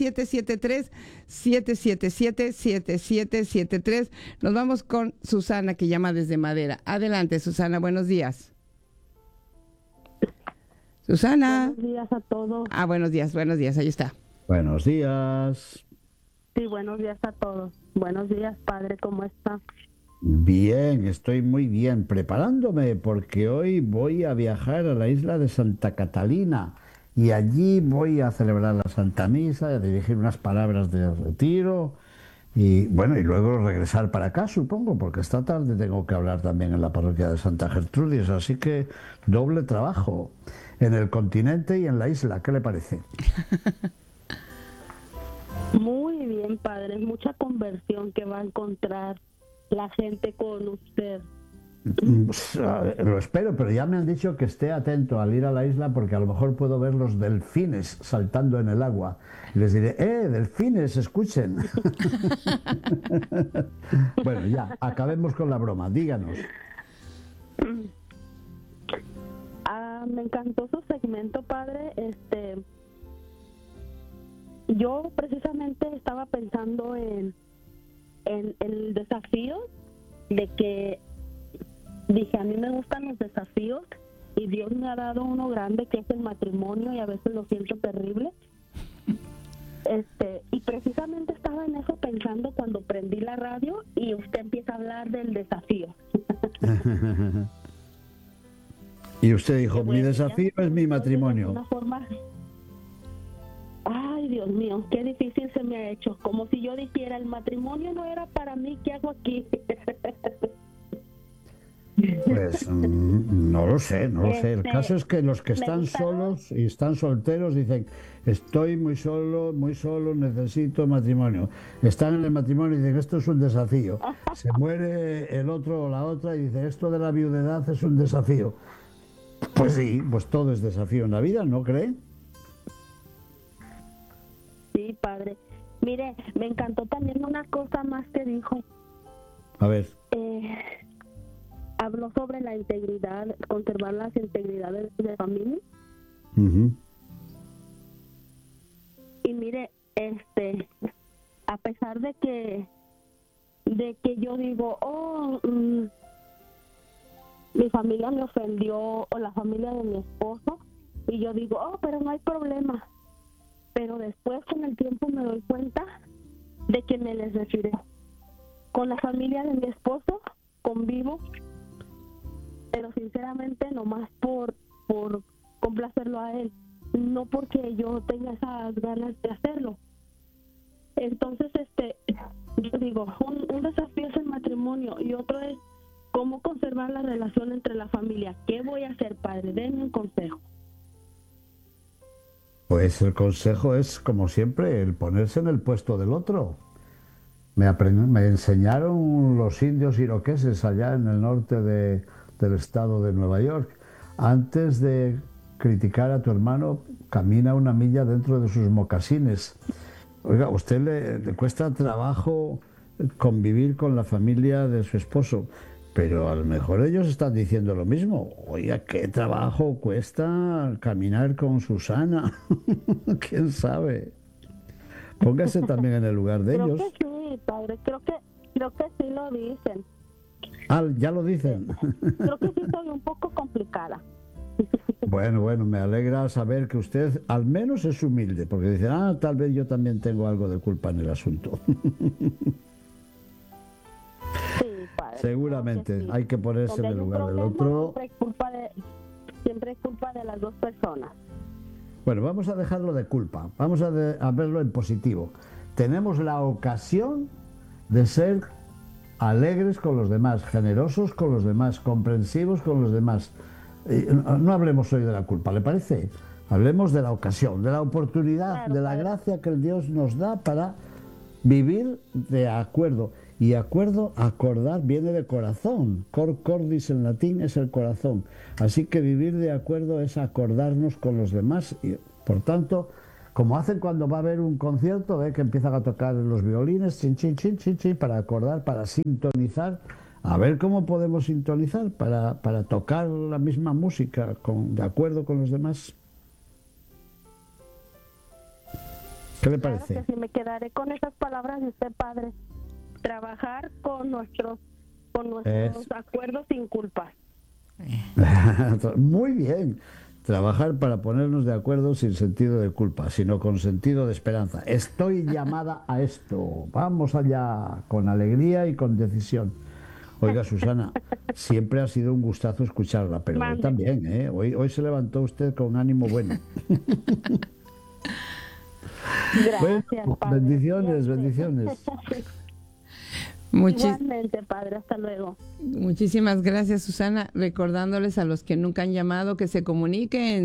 [SPEAKER 3] 773-777-7773. Nos vamos con Susana, que llama desde Madera. Adelante, Susana, buenos días. Susana.
[SPEAKER 7] Buenos días a todos.
[SPEAKER 3] Buenos días, ahí está.
[SPEAKER 4] Buenos días.
[SPEAKER 7] Sí, buenos días a todos. Buenos días, padre, ¿cómo está?
[SPEAKER 4] Bien, estoy muy bien, preparándome porque hoy voy a viajar a la isla de Santa Catalina y allí voy a celebrar la Santa Misa, a dirigir unas palabras de retiro y bueno, y luego regresar para acá, supongo, porque esta tarde tengo que hablar también en la parroquia de Santa Gertrudis, así que doble trabajo en el continente y en la isla. ¿Qué le parece?
[SPEAKER 7] Muy bien, padre, mucha conversión que va a encontrar la gente con usted.
[SPEAKER 4] Lo espero, pero ya me han dicho que esté atento al ir a la isla porque a lo mejor puedo ver los delfines saltando en el agua. Y les diré, delfines, escuchen. Bueno, ya, acabemos con la broma, díganos.
[SPEAKER 7] Me encantó su segmento, padre. Yo precisamente estaba pensando en el desafío de que dije, a mí me gustan los desafíos y Dios me ha dado uno grande que es el matrimonio y a veces lo siento terrible. Y precisamente estaba en eso pensando cuando prendí la radio y usted empieza a hablar del desafío.
[SPEAKER 4] Y usted dijo, mi desafío es mi matrimonio.
[SPEAKER 7] De una forma... Ay, Dios mío, qué difícil se me ha hecho. Como si yo dijera, el matrimonio no era para mí, ¿qué hago aquí?
[SPEAKER 4] Pues no lo sé. El caso es que los que están solos y están solteros dicen, estoy muy solo, necesito matrimonio. Están en el matrimonio y dicen, esto es un desafío. Se muere el otro o la otra y dice, esto de la viudedad es un desafío. Pues sí, pues todo es desafío en la vida, ¿no cree?
[SPEAKER 7] Sí, padre. Mire, me encantó también una cosa más que dijo.
[SPEAKER 4] A ver.
[SPEAKER 7] Habló sobre la integridad, conservar las integridades de familia.
[SPEAKER 4] Uh-huh.
[SPEAKER 7] Y mire, a pesar de que yo digo, mi familia me ofendió o la familia de mi esposo, y yo digo, pero no hay problema. Pero después con el tiempo me doy cuenta de que me les refiero. Con la familia de mi esposo convivo, pero sinceramente nomás por complacerlo a él, no porque yo tenga esas ganas de hacerlo. Entonces, yo digo, un desafío es el matrimonio y otro es cómo conservar la relación entre la familia. ¿Qué voy a hacer, padre? Denme un consejo.
[SPEAKER 4] Pues el consejo es, como siempre, el ponerse en el puesto del otro. Me enseñaron los indios iroqueses allá en el norte del estado de Nueva York. Antes de criticar a tu hermano, camina una milla dentro de sus mocasines. Oiga, a usted le cuesta trabajo convivir con la familia de su esposo, pero a lo mejor ellos están diciendo lo mismo. Oiga, qué trabajo cuesta caminar con Susana. ¿Quién sabe? Póngase también en el lugar de ellos.
[SPEAKER 7] Creo que sí, padre. Creo que Creo que sí lo dicen.
[SPEAKER 4] Ah, ya lo dicen.
[SPEAKER 7] Creo que sí soy un poco complicada.
[SPEAKER 4] Bueno, me alegra saber que usted al menos es humilde, porque dice, tal vez yo también tengo algo de culpa en el asunto.
[SPEAKER 7] Sí, padre.
[SPEAKER 4] Seguramente,
[SPEAKER 7] Sí.
[SPEAKER 4] hay que ponerse en
[SPEAKER 7] Donde
[SPEAKER 4] el
[SPEAKER 7] hay un
[SPEAKER 4] lugar del
[SPEAKER 7] problema,
[SPEAKER 4] otro.
[SPEAKER 7] siempre es culpa de las dos personas.
[SPEAKER 4] Bueno, vamos a dejarlo de culpa, vamos a verlo en positivo. Tenemos la ocasión de ser alegres con los demás, generosos con los demás, comprensivos con los demás. No hablemos hoy de la culpa, ¿le parece? Hablemos de la ocasión, de la oportunidad,
[SPEAKER 7] Claro,
[SPEAKER 4] de la
[SPEAKER 7] claro.
[SPEAKER 4] gracia que el Dios nos da para vivir de acuerdo. Y acordar, viene de corazón. Cor cordis en latín es el corazón. Así que vivir de acuerdo es acordarnos con los demás. Y, por tanto, como hacen cuando va a haber un concierto, que empiezan a tocar los violines, chin, chin, chin, chin, chin, para acordar, para sintonizar. A ver cómo podemos sintonizar para tocar la misma música de acuerdo con los demás. ¿Qué le
[SPEAKER 7] Claro
[SPEAKER 4] parece?
[SPEAKER 7] que sí, me quedaré con esas palabras de usted, padre. Trabajar con nuestros acuerdos sin culpa.
[SPEAKER 4] Muy bien. Trabajar para ponernos de acuerdo sin sentido de culpa, sino con sentido de esperanza. Estoy llamada a esto. Vamos allá, con alegría y con decisión. Oiga, Susana, siempre ha sido un gustazo escucharla, pero hoy también, ¿eh? Hoy se levantó usted con ánimo bueno.
[SPEAKER 7] Gracias,
[SPEAKER 4] Bueno,
[SPEAKER 7] padre.
[SPEAKER 4] bendiciones.
[SPEAKER 7] Igualmente, padre, hasta luego.
[SPEAKER 3] Muchísimas gracias, Susana. Recordándoles a los que nunca han llamado que se comuniquen en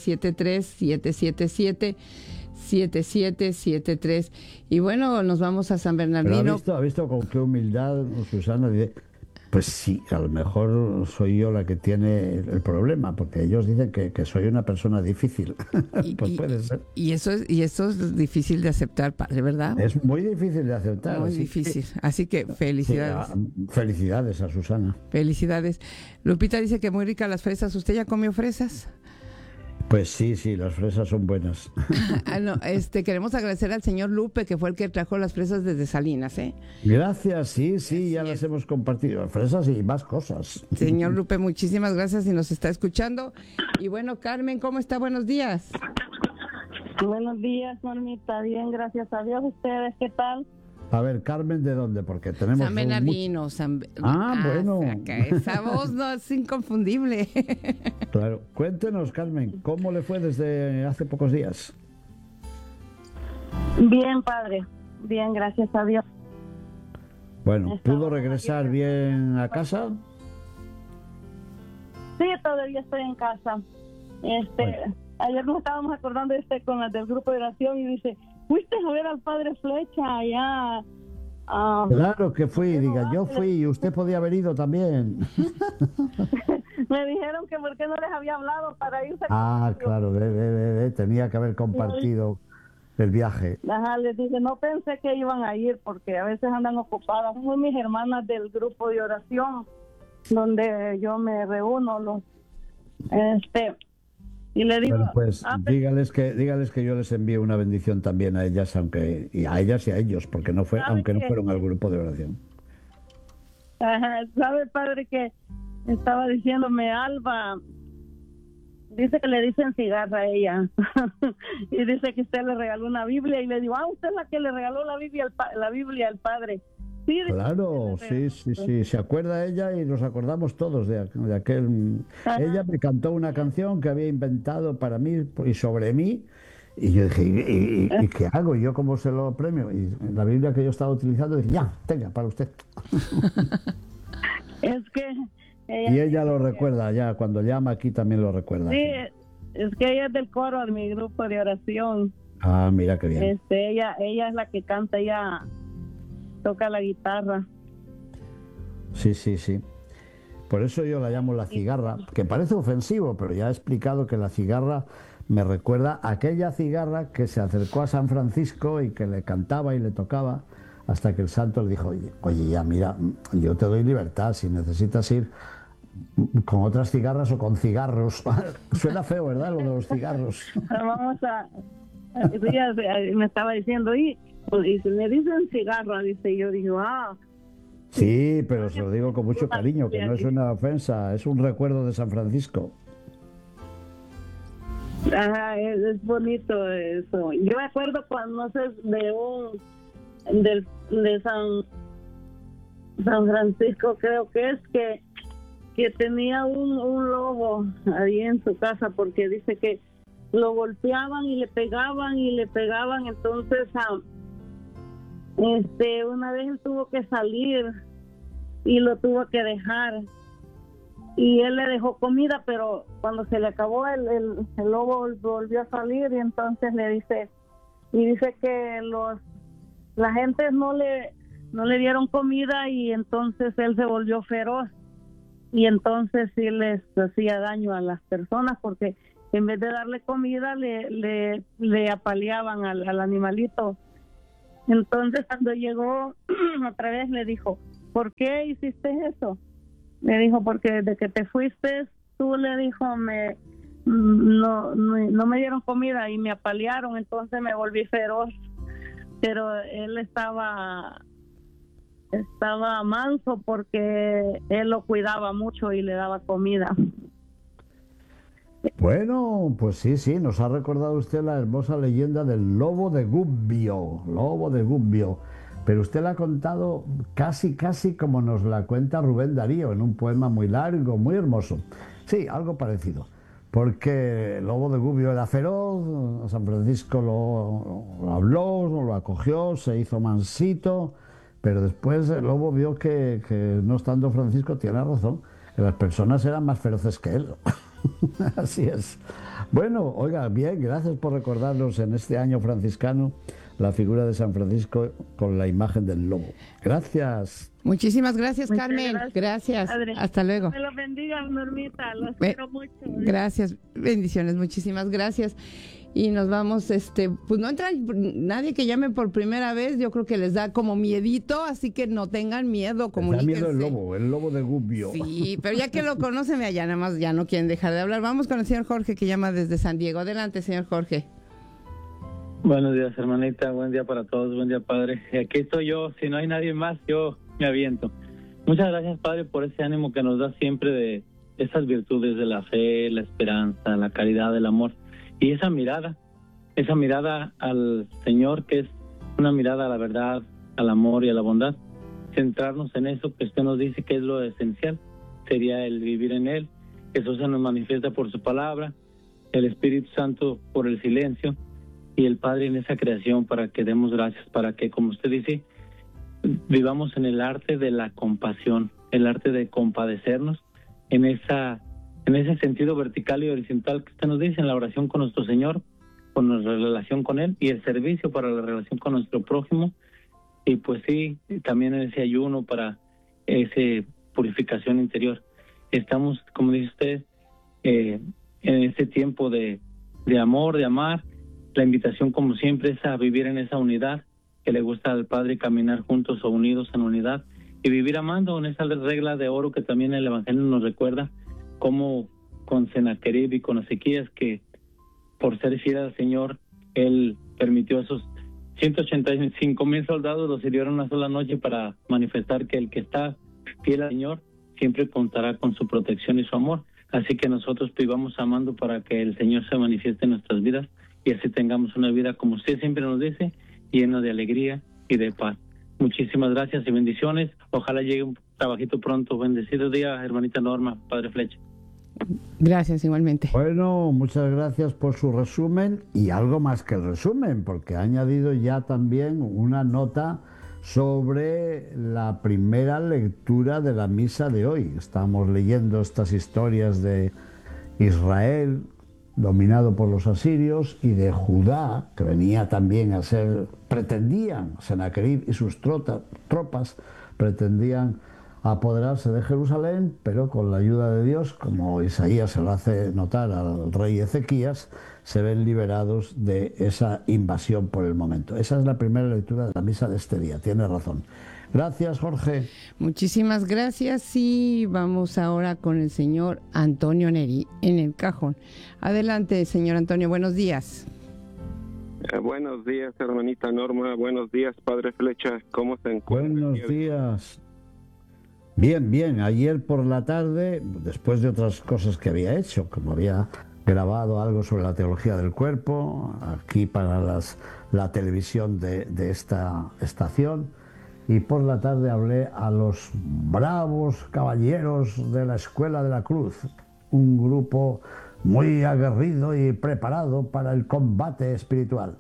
[SPEAKER 3] 773-777-7773. Y bueno, nos vamos a San Bernardino.
[SPEAKER 4] Pero ha visto con qué humildad Susana dice, pues sí, a lo mejor soy yo la que tiene el problema, porque ellos dicen que soy una persona difícil. Pues puede ser.
[SPEAKER 3] Y eso es difícil de aceptar, padre, ¿verdad?
[SPEAKER 4] Es muy difícil de aceptar.
[SPEAKER 3] Muy difícil. Así que felicidades.
[SPEAKER 4] Felicidades a Susana.
[SPEAKER 3] Felicidades. Lupita dice que muy ricas las fresas. ¿Usted ya comió fresas?
[SPEAKER 4] Pues sí, las fresas son buenas.
[SPEAKER 3] No, queremos agradecer al señor Lupe, que fue el que trajo las fresas desde Salinas, ¿eh?
[SPEAKER 4] Gracias, sí, ya las hemos compartido. Fresas y más cosas.
[SPEAKER 3] Señor Lupe, muchísimas gracias y nos está escuchando. Y bueno, Carmen, ¿cómo está? Buenos días.
[SPEAKER 8] Buenos días, Normita. Bien, gracias a Dios. ¿Ustedes qué tal?
[SPEAKER 4] A ver, Carmen, ¿de dónde? Porque tenemos...
[SPEAKER 3] San Bernardino.
[SPEAKER 4] Bueno.
[SPEAKER 3] Esa voz no es inconfundible.
[SPEAKER 4] Claro. Cuéntenos, Carmen, ¿cómo le fue desde hace pocos días?
[SPEAKER 8] Bien, padre. Bien, gracias a Dios.
[SPEAKER 4] Bueno, ¿pudo regresar bien a casa?
[SPEAKER 8] Sí, todavía estoy en casa.
[SPEAKER 4] Bueno.
[SPEAKER 8] Ayer nos estábamos acordando con las del grupo de oración y dice, ¿fuiste a ver al padre Flecha allá?
[SPEAKER 4] Claro que fui, yo fui y usted podía haber ido también.
[SPEAKER 8] Me dijeron que por qué no les había hablado para irse.
[SPEAKER 4] Claro, tenía que haber compartido el viaje.
[SPEAKER 8] Ajá, les dije, no pensé que iban a ir porque a veces andan ocupadas. Son mis hermanas del grupo de oración donde yo me reúno. Y le digo,
[SPEAKER 4] bueno, pues dígales que yo les envío una bendición también a ellas, y a ellos, porque aunque no fueron al grupo de oración.
[SPEAKER 8] ¿Sabe, padre, que estaba diciéndome Alba? Dice que le dicen cigarra a ella. Y dice que usted le regaló una Biblia y le digo, usted es la que le regaló la Biblia al padre. Sí,
[SPEAKER 4] claro, sí, se acuerda ella y nos acordamos todos de aquel. Ajá. Ella me cantó una canción que había inventado para mí y sobre mí, y yo dije, ¿y qué hago? ¿Yo cómo se lo premio? Y la Biblia que yo estaba utilizando, dije, ya, tenga, para usted.
[SPEAKER 8] Es que...
[SPEAKER 4] ella lo recuerda, ya, cuando llama aquí también lo recuerda.
[SPEAKER 8] Sí, es que ella es del coro de mi grupo de oración.
[SPEAKER 4] Mira qué bien.
[SPEAKER 8] Ella es la que canta, ella... toca la guitarra.
[SPEAKER 4] Sí. Por eso yo la llamo la cigarra, que parece ofensivo, pero ya he explicado que la cigarra me recuerda a aquella cigarra que se acercó a San Francisco y que le cantaba y le tocaba, hasta que el santo le dijo, oye, ya mira, yo te doy libertad, si necesitas ir con otras cigarras o con cigarros. Suena feo, ¿verdad? Lo de los cigarros.
[SPEAKER 8] Vamos a... Ella me estaba diciendo, y si me dicen cigarra, dice, yo digo,
[SPEAKER 4] Sí, pero se lo digo con mucho cariño, que no es una ofensa, es un recuerdo de San Francisco.
[SPEAKER 8] Ajá, es bonito eso. Yo me acuerdo cuando, no sé, de San Francisco, creo que es que tenía un lobo ahí en su casa, porque dice que lo golpeaban y le pegaban, entonces una vez él tuvo que salir y lo tuvo que dejar, y él le dejó comida, pero cuando se le acabó el lobo volvió a salir, y entonces dice que la gente no le dieron comida, y entonces él se volvió feroz, y entonces sí les hacía daño a las personas, porque en vez de darle comida le apaleaban al animalito. Entonces cuando llegó otra vez le dijo, ¿por qué hiciste eso? Le dijo, porque desde que te fuiste tú, le dijo, no me dieron comida y me apalearon, entonces me volví feroz. Pero él estaba manso porque él lo cuidaba mucho y le daba comida.
[SPEAKER 4] Bueno, pues sí, nos ha recordado usted la hermosa leyenda del lobo de Gubbio, pero usted la ha contado casi como nos la cuenta Rubén Darío en un poema muy largo, muy hermoso. Sí, algo parecido, porque el lobo de Gubbio era feroz, San Francisco lo habló, lo acogió, se hizo mansito, pero después el lobo vio que no estando Francisco, tiene razón, que las personas eran más feroces que él. Así es. Bueno, oiga, bien, gracias por recordarnos en este año franciscano la figura de San Francisco con la imagen del lobo. Gracias.
[SPEAKER 3] Muchísimas gracias, Carmen. Gracias. Hasta luego.
[SPEAKER 8] Me lo bendiga, Normita. Los quiero mucho.
[SPEAKER 3] Gracias. Bendiciones. Muchísimas gracias. Y nos vamos, pues no entra nadie que llame por primera vez, yo creo que les da como miedito, así que no tengan miedo, comuníquense.
[SPEAKER 4] Da miedo el lobo de Gubbio.
[SPEAKER 3] Sí, pero ya que lo conocen, ya nada más, ya no quieren dejar de hablar. Vamos con el señor Jorge, que llama desde San Diego. Adelante, señor Jorge.
[SPEAKER 9] Buenos días, hermanita, buen día para todos, buen día, padre. Aquí estoy yo, si no hay nadie más, yo me aviento. Muchas gracias, padre, por ese ánimo que nos da siempre de esas virtudes de la fe, la esperanza, la caridad, el amor. Y esa mirada al Señor, que es una mirada a la verdad, al amor y a la bondad, centrarnos en eso que usted nos dice que es lo esencial, sería el vivir en Él. Jesús se nos manifiesta por su palabra, el Espíritu Santo por el silencio, y el Padre en esa creación, para que demos gracias, para que, como usted dice, vivamos en el arte de la compasión, el arte de compadecernos, en ese sentido vertical y horizontal que usted nos dice, en la oración con nuestro Señor, con nuestra relación con Él, y el servicio para la relación con nuestro prójimo, y pues sí, también en ese ayuno para esa purificación interior. Estamos, como dice usted, en ese tiempo de amor, de amar. La invitación, como siempre, es a vivir en esa unidad que le gusta al Padre, caminar juntos o unidos en unidad, y vivir amando en esa regla de oro que también el Evangelio nos recuerda, como con Sennacherib y con Ezequías, que por ser fiel al Señor, Él permitió esos 185,000 soldados, los hirieron una sola noche para manifestar que el que está fiel al Señor siempre contará con su protección y su amor. Así que nosotros vivamos amando para que el Señor se manifieste en nuestras vidas, y así tengamos una vida, como usted siempre nos dice, llena de alegría y de paz. Muchísimas gracias y bendiciones. Ojalá llegue un trabajito pronto. Bendecido día, hermanita Norma, Padre Flecha.
[SPEAKER 3] Gracias, igualmente.
[SPEAKER 4] Bueno, muchas gracias por su resumen, y algo más que el resumen, porque ha añadido ya también una nota sobre la primera lectura de la misa de hoy. Estamos leyendo estas historias de Israel dominado por los asirios, y de Judá, que venía también a ser, Sennacherib y sus tropas pretendían apoderarse de Jerusalén, pero con la ayuda de Dios, como Isaías se lo hace notar al rey Ezequías, se ven liberados de esa invasión por el momento. Esa es la primera lectura de la misa de este día, tiene razón. Gracias, Jorge.
[SPEAKER 3] Muchísimas gracias, y vamos ahora con el señor Antonio Neri en el cajón. Adelante, señor Antonio, buenos días.
[SPEAKER 10] Buenos días, hermanita Norma. Buenos días, Padre Flecha. ¿Cómo se encuentra?
[SPEAKER 4] Buenos días. Bien. Ayer por la tarde, después de otras cosas que había hecho, como había grabado algo sobre la teología del cuerpo, aquí para la televisión de esta estación, y por la tarde hablé a los bravos caballeros de la Escuela de la Cruz, un grupo muy aguerrido y preparado para el combate espiritual.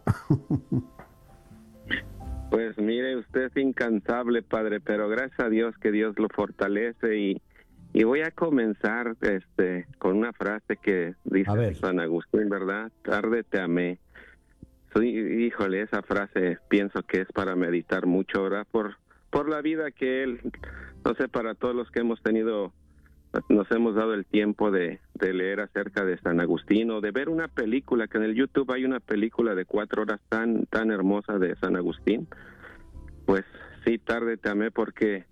[SPEAKER 10] Pues mire, usted es incansable, padre, pero gracias a Dios que Dios lo fortalece y voy a comenzar con una frase que dice San Agustín, ¿verdad? Tarde te amé. Híjole, esa frase pienso que es para meditar mucho ahora por la vida que él, no sé, para todos los que hemos nos dado el tiempo de leer acerca de San Agustín o de ver una película, que en el YouTube hay una película de 4 horas tan hermosa de San Agustín. Pues sí, tarde te amé porque